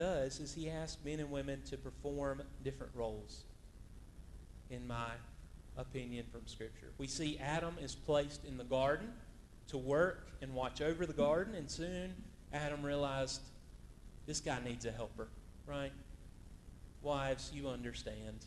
does is he asks men and women to perform different roles, in my opinion, from Scripture. We see Adam is placed in the garden to work and watch over the garden, and soon Adam realized, this guy needs a helper, right? Wives, you understand.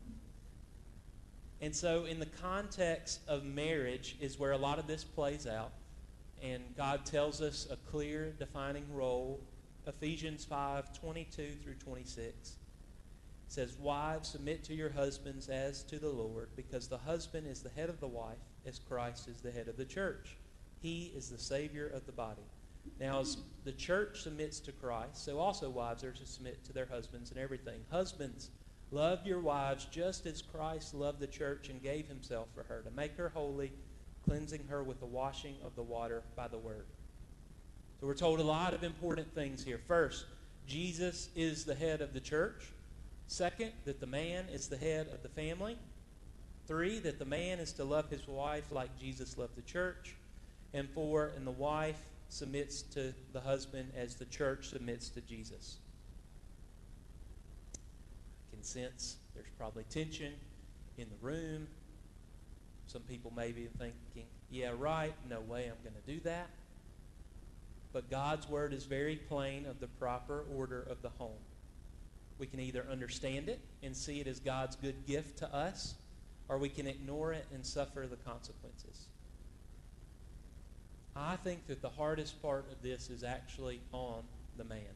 And so in the context of marriage is where a lot of this plays out. And God tells us a clear, defining role. Ephesians 5:22 through 26 says, "Wives, submit to your husbands as to the Lord, because the husband is the head of the wife, as Christ is the head of the church. He is the Savior of the body." Now, as the church submits to Christ, so also wives are to submit to their husbands in everything. Husbands, love your wives just as Christ loved the church and gave himself for her, to make her holy, cleansing her with the washing of the water by the word. So we're told a lot of important things here. First, Jesus is the head of the church. Second, that the man is the head of the family. 3, that the man is to love his wife like Jesus loved the church. And 4, and the wife submits to the husband as the church submits to Jesus. I can sense there's probably tension in the room. Some people may be thinking, yeah, right, no way I'm going to do that. But God's word is very plain of the proper order of the home. We can either understand it and see it as God's good gift to us, or we can ignore it and suffer the consequences. I think that the hardest part of this is actually on the man.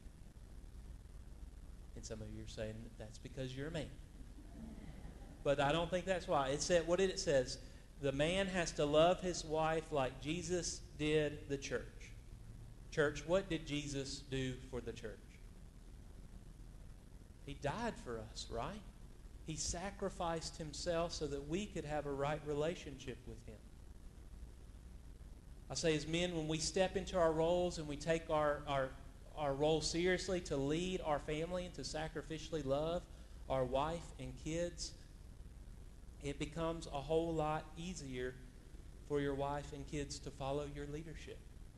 And some of you are saying, that's because you're a man. But I don't think that's why. It said, what did it says? The man has to love his wife like Jesus did the church. Church, what did Jesus do for the church? He died for us, right? He sacrificed himself so that we could have a right relationship with him. I say as men, when we step into our roles and we take our role seriously to lead our family and to sacrificially love our wife and kids, it becomes a whole lot easier for your wife and kids to follow your leadership.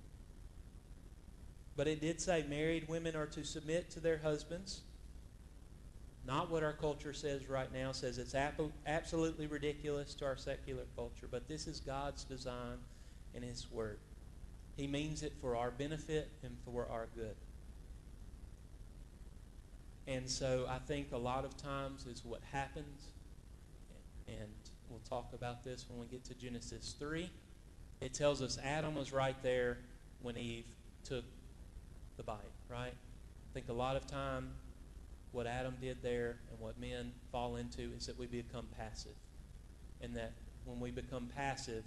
But it did say married women are to submit to their husbands. Not what our culture says right now. It says it's absolutely ridiculous to our secular culture. But this is God's design in his word. He means it for our benefit and for our good. And so I think a lot of times is what happens, and we'll talk about this when we get to Genesis 3. It tells us Adam was right there when Eve took the bite, right? I think a lot of time what Adam did there and what men fall into is that we become passive. And that when we become passive,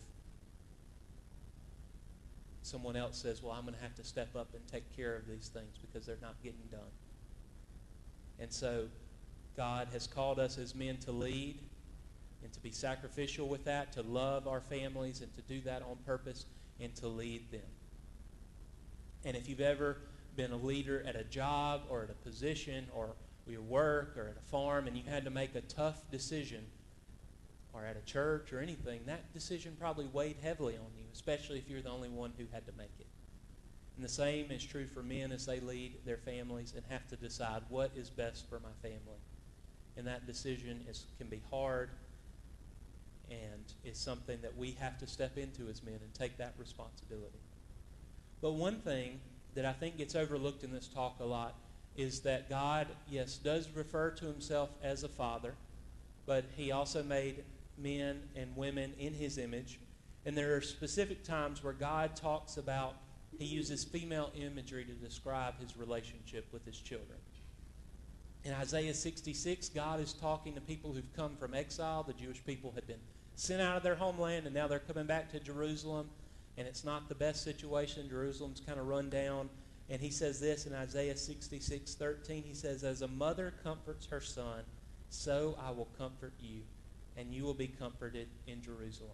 someone else says, well, I'm going to have to step up and take care of these things because they're not getting done. And so God has called us as men to lead and to be sacrificial with that, to love our families and to do that on purpose and to lead them. And if you've ever been a leader at a job or at a position or your work or at a farm and you had to make a tough decision, or at a church or anything, that decision probably weighed heavily on you, especially if you're the only one who had to make it. And the same is true for men as they lead their families and have to decide what is best for my family. And that decision can be hard, and it's something that we have to step into as men and take that responsibility. But one thing that I think gets overlooked in this talk a lot is that God, yes, does refer to himself as a father, but he also made men and women in his image. And there are specific times where God talks about, he uses female imagery to describe his relationship with his children. In Isaiah 66, God is talking to people who've come from exile. The Jewish people had been sent out of their homeland, and now they're coming back to Jerusalem, and it's not the best situation. Jerusalem's kind of run down. And he says this in Isaiah 66:13. He says, as a mother comforts her son, so I will comfort you, and you will be comforted in Jerusalem.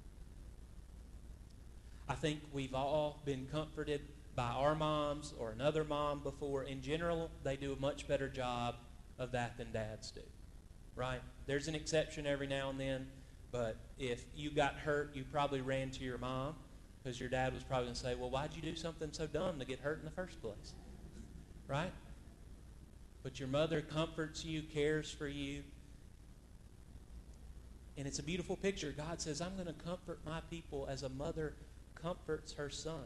I think we've all been comforted by our moms or another mom before. In general, they do a much better job of that than dads do, right? There's an exception every now and then, but if you got hurt, you probably ran to your mom because your dad was probably going to say, well, why'd you do something so dumb to get hurt in the first place, right? But your mother comforts you, cares for you. And it's a beautiful picture. God says, I'm going to comfort my people as a mother comforts her son.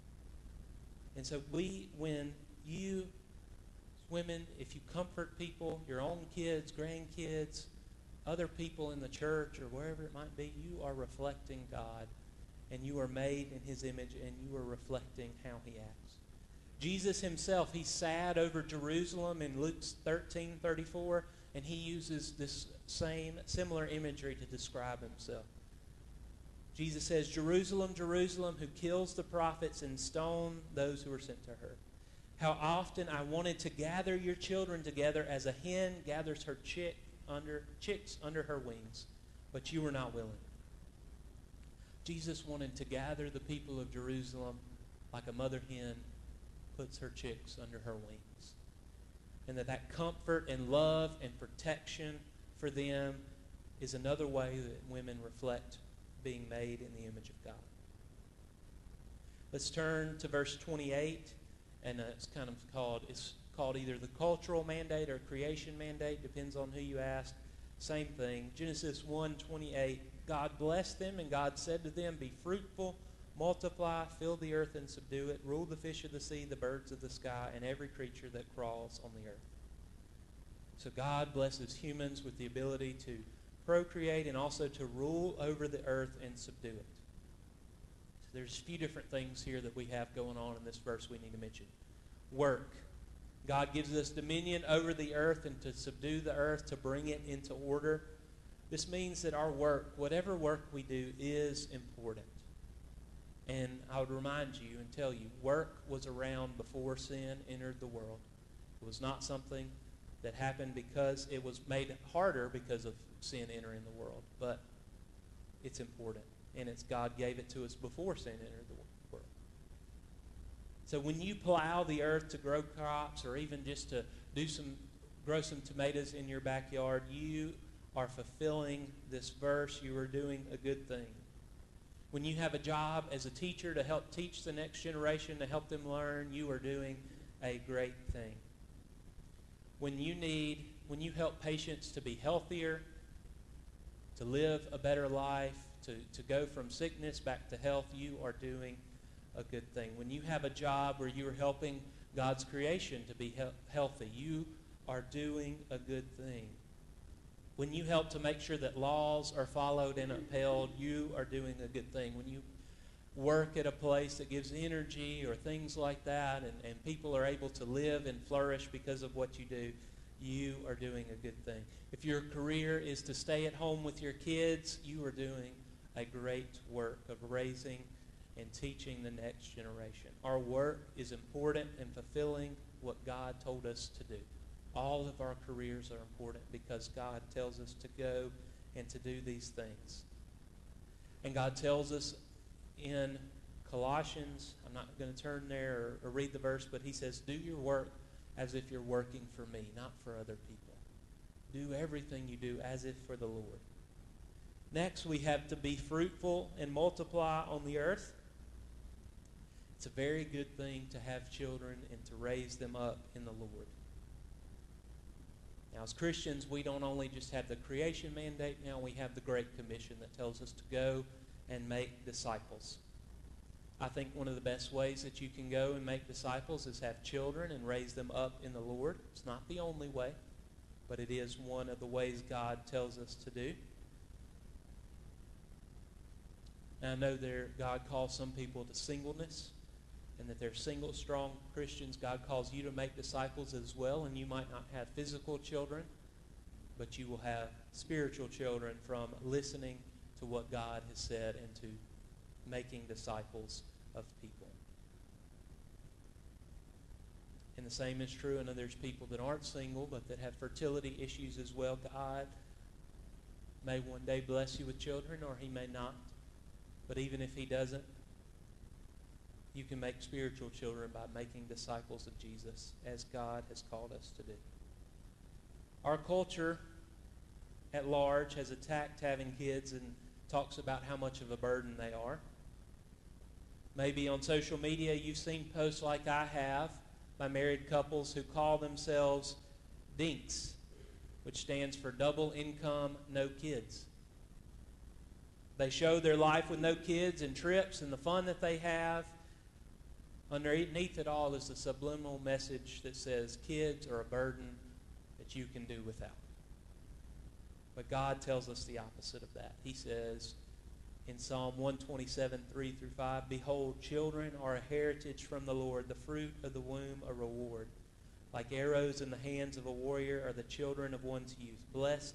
And so when you, women, if you comfort people, your own kids, grandkids, other people in the church or wherever it might be, you are reflecting God. And you are made in His image, and you are reflecting how He acts. Jesus Himself, He's sad over Jerusalem in Luke 13:34, and He uses this similar imagery to describe Himself. Jesus says, Jerusalem, Jerusalem, who kills the prophets and stone those who are sent to her. How often I wanted to gather your children together as a hen gathers her chicks under her wings, but you were not willing. Jesus wanted to gather the people of Jerusalem like a mother hen puts her chicks under her wings. And that comfort and love and protection for them is another way that women reflect being made in the image of God. Let's turn to verse 28, and it's called either the cultural mandate or creation mandate, depends on who you ask. Same thing. Genesis 1:28. God blessed them, and God said to them, be fruitful, multiply, fill the earth and subdue it, rule the fish of the sea, the birds of the sky, and every creature that crawls on the earth. So God blesses humans with the ability to procreate and also to rule over the earth and subdue it. So there's a few different things here that we have going on in this verse we need to mention. Work. God gives us dominion over the earth and to subdue the earth, to bring it into order. This means that our work, whatever work we do, is important. And I would remind you and tell you, work was around before sin entered the world. It was not something that happened because it was made harder because of sin entering the world. But it's important. And it's God gave it to us before sin entered the world. So when you plow the earth to grow crops or even just to grow some tomatoes in your backyard, you are fulfilling this verse. You are doing a good thing. When you have a job as a teacher to help teach the next generation, to help them learn, you are doing a great thing. When you help patients to be healthier, to live a better life, to go from sickness back to health, you are doing a good thing. When you have a job where you are helping God's creation to be healthy, you are doing a good thing. When you help to make sure that laws are followed and upheld, you are doing a good thing. When you work at a place that gives energy or things like that, and people are able to live and flourish because of what you do, you are doing a good thing. If your career is to stay at home with your kids, you are doing a great work of raising and teaching the next generation. Our work is important in fulfilling what God told us to do. All of our careers are important because God tells us to go and to do these things. And God tells us in Colossians, I'm not going to turn there or read the verse, but He says, do your work as if you're working for me, not for other people. Do everything you do as if for the Lord. Next, we have to be fruitful and multiply on the earth. It's a very good thing to have children and to raise them up in the Lord. Now, as Christians, we don't only just have the creation mandate, now we have the Great Commission that tells us to go and make disciples. I think one of the best ways that you can go and make disciples is have children and raise them up in the Lord. It's not the only way, but it is one of the ways God tells us to do. Now, I know God calls some people to singleness, and that they're single, strong Christians. God calls you to make disciples as well, and you might not have physical children, but you will have spiritual children from listening to what God has said and to making disciples of people. And the same is true, I know there's people that aren't single, but that have fertility issues as well. God may one day bless you with children, or He may not. But even if He doesn't, you can make spiritual children by making disciples of Jesus, as God has called us to do. Our culture at large has attacked having kids and talks about how much of a burden they are. Maybe on social media you've seen posts like I have by married couples who call themselves DINKS, which stands for Double Income No Kids. They show their life with no kids and trips and the fun that they have. Underneath it all is the subliminal message that says kids are a burden that you can do without. But God tells us the opposite of that. He says in Psalm 127, 3-5, "Behold, children are a heritage from the Lord, the fruit of the womb a reward. Like arrows in the hands of a warrior are the children of one's youth. Blessed